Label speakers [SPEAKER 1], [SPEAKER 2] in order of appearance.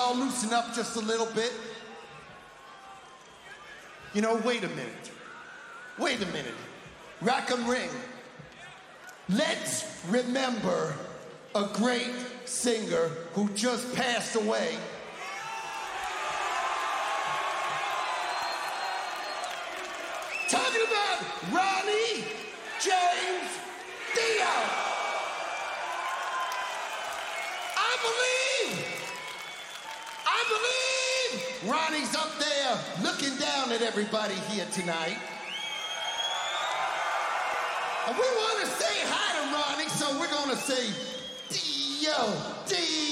[SPEAKER 1] y'all loosen up just a little bit? You know, wait a minute. Wait a minute. Rack 'em Ring. Let's remember a great singer who just passed away. Talking about Ronnie James Dio. I believe Ronnie's up there looking down at everybody here tonight. And we want to say hi to Ronnie, so we're going to say Dio, Dio.